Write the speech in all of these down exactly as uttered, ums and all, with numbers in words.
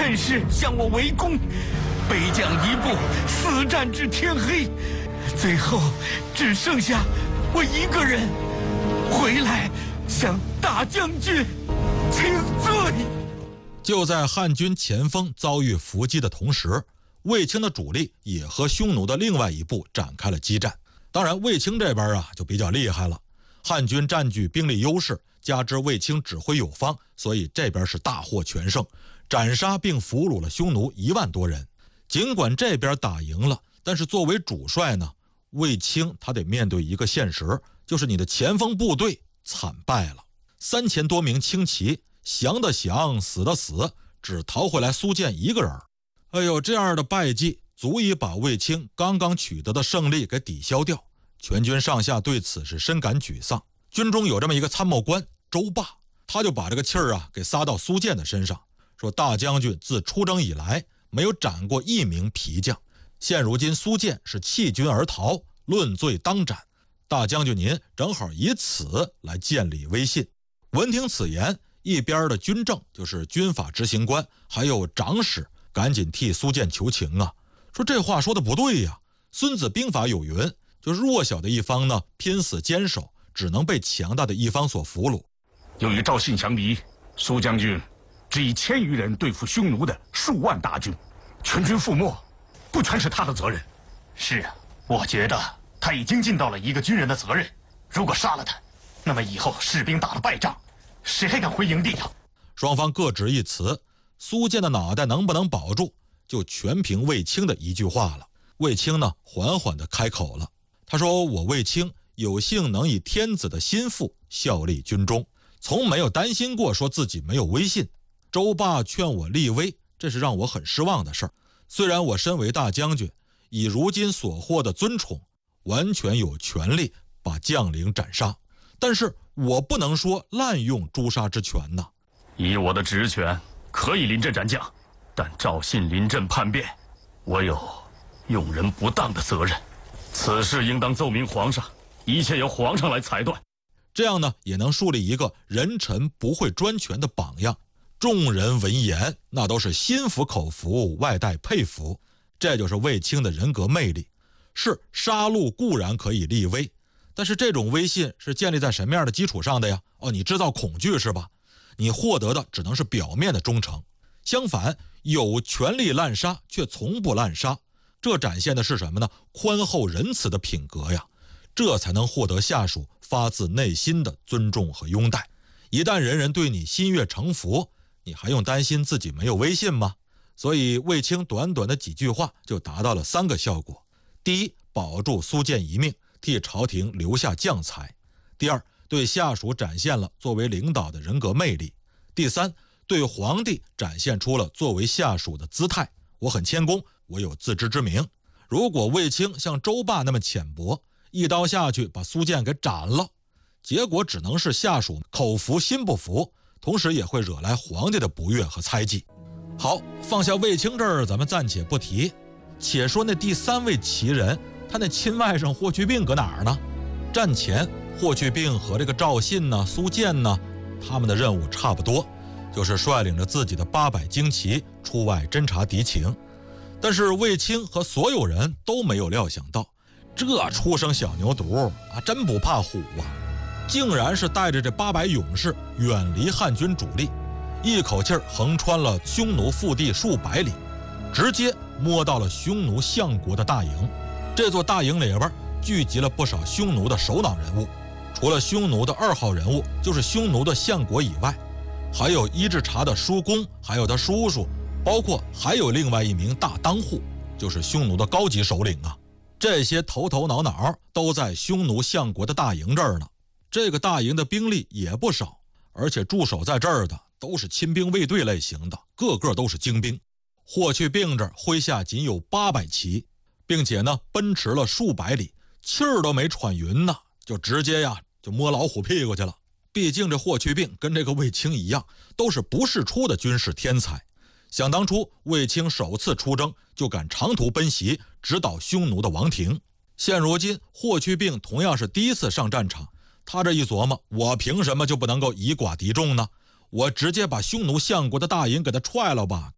趁势向我围攻，北将一部，死战至天黑，最后只剩下我一个人，回来向大将军请罪。 就在汉军前锋遭遇伏击的同时，卫青的主力也和匈奴的另外一部展开了激战。当然卫青这边啊就比较厉害了，汉军占据兵力优势，加之卫青指挥有方，所以这边是大获全胜，斩杀并俘虏了匈奴一万多人。尽管这边打赢了，但是作为主帅呢，卫青他得面对一个现实，就是你的前锋部队惨败了，三千多名轻骑，降的降，死的死，只逃回来苏建一个人。哎呦，这样的败绩足以把卫青刚刚取得的胜利给抵消掉。全军上下对此是深感沮丧。军中有这么一个参谋官周霸，他就把这个气儿啊给撒到苏建的身上，说大将军自出征以来没有斩过一名皮将，现如今苏建是弃军而逃，论罪当斩，大将军您正好以此来建立威信。闻听此言，一边的军政就是军法执行官还有长史赶紧替苏建求情啊，说这话说的不对呀，孙子兵法有云，就是弱小的一方呢拼死坚守，只能被强大的一方所俘虏。 由于赵信强敌，苏将军只以千余人对付匈奴的数万大军，全军覆没，不全是他的责任。 是啊，我觉得他已经尽到了一个军人的责任。如果杀了他，那么以后士兵打了败仗，谁还敢回营地啊？ 双方各执一词，苏建的脑袋能不能保住，就全凭卫青的一句话了。卫青呢，缓缓地开口了，他说：“我卫青有幸能以天子的心腹效力军中，从没有担心过说自己没有威信。周霸劝我立威，这是让我很失望的事儿。虽然我身为大将军，以如今所获的尊宠，完全有权利把将领斩杀，但是我不能说滥用诛杀之权呐。 以我的职权，可以临阵斩将，但赵信临阵叛变，我有用人不当的责任。此事应当奏明皇上，一切由皇上来裁断。 这样呢，也能树立一个人臣不会专权的榜样。众人闻言，那都是心服口服，外带佩服。这就是卫青的人格魅力。是杀戮固然可以立威，但是这种威信是建立在什么样的基础上的呀？哦，你制造恐惧是吧？你获得的只能是表面的忠诚。相反，有权力滥杀却从不滥杀，这展现的是什么呢？宽厚仁慈的品格呀，这才能获得下属发自内心的尊重和拥戴。一旦人人对你心悦诚服，你还用担心自己没有威信吗？所以卫青短短的几句话就达到了三个效果：第一，保住苏建一命，替朝廷留下将才；第二，对下属展现了作为领导的人格魅力；第三，对皇帝展现出了作为下属的姿态，我很谦恭，我有自知之明。如果卫青像周霸那么浅薄，一刀下去把苏建给斩了，结果只能是下属口服心不服，同时也会惹来皇帝的不悦和猜忌。好，放下卫青这儿咱们暂且不提，且说那第三位奇人，他那亲外甥霍去病搁哪儿呢？战前霍去病和这个赵信呢、苏建呢，他们的任务差不多，就是率领着自己的八百精骑出外侦察敌情。但是卫青和所有人都没有料想到，这初生小牛犊啊，真不怕虎啊，竟然是带着这八百勇士远离汉军主力，一口气儿横穿了匈奴腹地数百里，直接摸到了匈奴相国的大营。这座大营里边聚集了不少匈奴的首脑人物，除了匈奴的二号人物就是匈奴的相国以外，还有伊稚茶的叔公，还有他叔叔，包括还有另外一名大当户，就是匈奴的高级首领啊。这些头头脑脑都在匈奴相国的大营这儿呢。这个大营的兵力也不少，而且驻守在这儿的都是亲兵卫队类型的，个个都是精兵。霍去病这麾下仅有八百骑，并且呢奔驰了数百里，气儿都没喘匀呢，就直接呀就摸老虎屁股去了。毕竟这霍去病跟这个卫青一样，都是不世出的军事天才。想当初卫青首次出征就敢长途奔袭，直捣匈奴的王庭。现如今霍去病同样是第一次上战场，他这一琢磨，我凭什么就不能够以寡敌众呢？我直接把匈奴相国的大营给他踹了吧。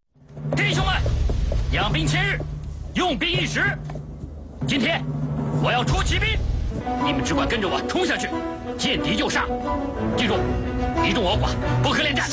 弟兄们，养兵千日，用兵一时。今天我要出奇兵，你们只管跟着我冲下去，见敌就杀。记住，敌众我寡，不可恋战。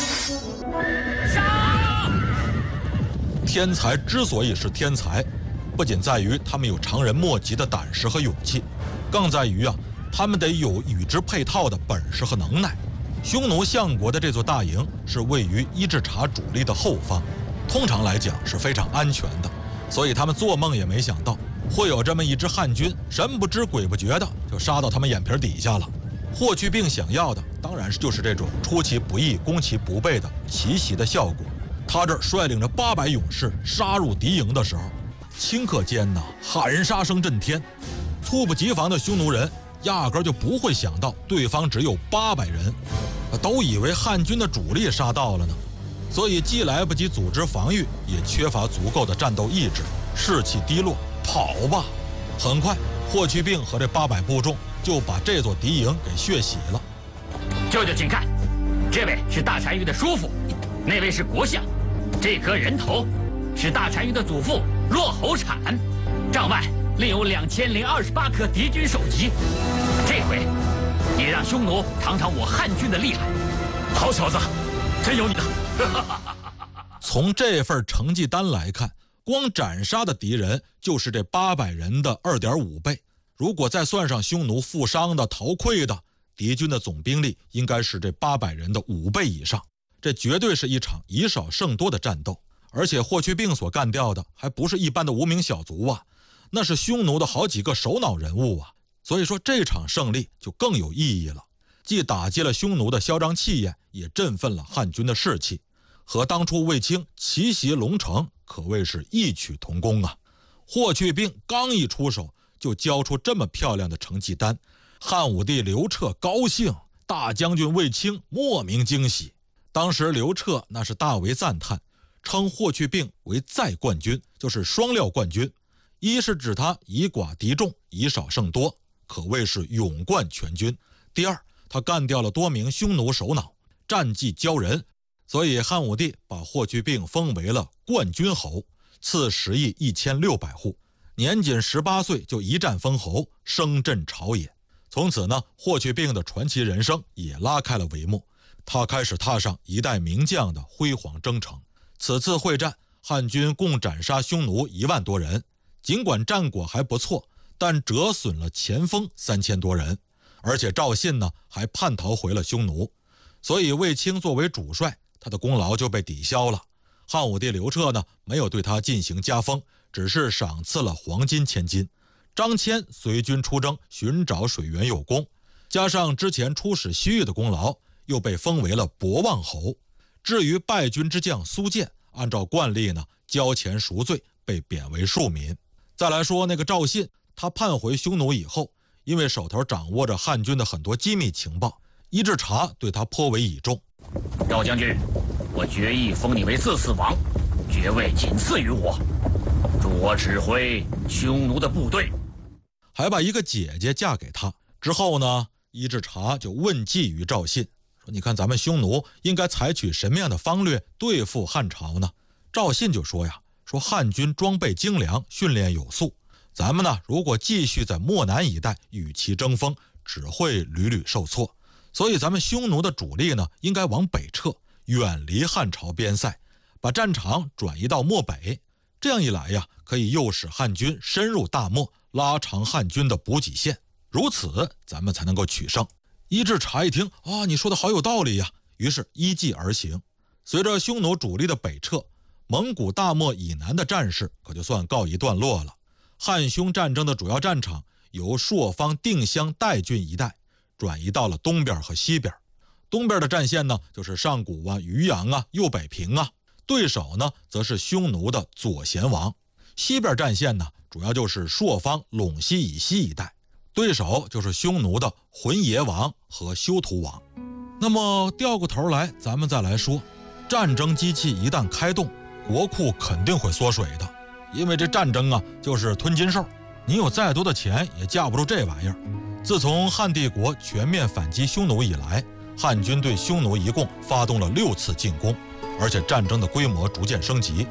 杀！ 天才之所以是天才，不仅在于他们有常人莫及的胆识和勇气，更在于啊，他们得有与之配套的本事和能耐。匈奴相国的这座大营是位于伊稚茶主力的后方，通常来讲是非常安全的，所以他们做梦也没想到会有这么一支汉军神不知鬼不觉的就杀到他们眼皮底下了。霍去病想要的当然是就是这种出其不意攻其不备的奇袭的效果。他这率领着八百勇士杀入敌营的时候，顷刻间呢喊杀声震天，猝不及防的匈奴人压根就不会想到对方只有八百人，都以为汉军的主力杀到了呢，所以既来不及组织防御，也缺乏足够的战斗意志，士气低落，跑吧！很快，霍去病和这八百部众就把这座敌营给血洗了。 舅舅，请看，这位是大单于的叔父，那位是国相，这颗人头是大单于的祖父骆侯产，帐外另有两千零二十八颗敌军首级。这回也让匈奴尝尝我汉军的厉害。 好小子，真有你的！ 从这份成绩单来看，光斩杀的敌人就是这八百人的 二点五 倍。如果再算上匈奴负伤的、逃溃的，敌军的总兵力应该是这八百人的五倍以上。这绝对是一场以少胜多的战斗。而且霍去病所干掉的还不是一般的无名小卒啊，那是匈奴的好几个首脑人物啊。所以说这场胜利就更有意义了，既打击了匈奴的嚣张气焰，也振奋了汉军的士气，和当初卫青奇袭龙城可谓是异曲同工啊。霍去病刚一出手就交出这么漂亮的成绩单，汉武帝刘彻高兴，大将军卫青莫名惊喜。当时刘彻那是大为赞叹，称霍去病为再冠军，就是双料冠军。一是指他以寡敌众，以少胜多，可谓是勇冠全军。第二，他干掉了多名匈奴首脑，战绩骄人，所以汉武帝把霍去病封为了冠军侯，赐十亿一千六百户。年仅十八岁就一战封侯，声震朝野。从此呢，霍去病的传奇人生也拉开了帷幕，他开始踏上一代名将的辉煌征程。此次会战，汉军共斩杀匈奴一万多人，尽管战果还不错，但折损了前锋三千多人，而且赵信呢还叛逃回了匈奴，所以卫青作为主帅，他的功劳就被抵消了。汉武帝刘彻呢没有对他进行加封，只是赏赐了黄金千金。张骞随军出征寻找水源有功，加上之前出使西域的功劳，又被封为了博望侯。至于败军之将苏建，按照惯例呢交钱赎罪，被贬为庶民。再来说那个赵信，他叛回匈奴以后，因为手头掌握着汉军的很多机密情报，伊稚茶对他颇为倚重。 赵将军，我决意封你为自嗣王，爵位仅次于我，助我指挥匈奴的部队， 还把一个姐姐嫁给他。之后呢，伊稚茶就问计于赵信，说你看咱们匈奴应该采取什么样的方略对付汉朝呢？赵信就说呀，说汉军装备精良，训练有素，咱们呢如果继续在漠南一带与其争锋，只会屡屡受挫。所以咱们匈奴的主力呢应该往北撤，远离汉朝边塞，把战场转移到漠北。这样一来呀，可以诱使汉军深入大漠，拉长汉军的补给线，如此咱们才能够取胜。伊稚茶一听啊，你说的好有道理呀，于是依计而行。随着匈奴主力的北撤，蒙古大漠以南的战事可就算告一段落了。汉匈战争的主要战场由朔方、定襄、代郡一带转移到了东边和西边。东边的战线呢，就是上古啊、渔阳啊、右北平啊，对手呢则是匈奴的左贤王。西边战线呢，主要就是朔方、陇西以西一带，对手就是匈奴的浑邪王和修图王。那么调过头来，咱们再来说，战争机器一旦开动，国库肯定会缩水的，因为这战争啊就是吞金兽，你有再多的钱也架不住这玩意儿。自从汉帝国全面反击匈奴以来，汉军对匈奴一共发动了六次进攻，而且战争的规模逐渐升级。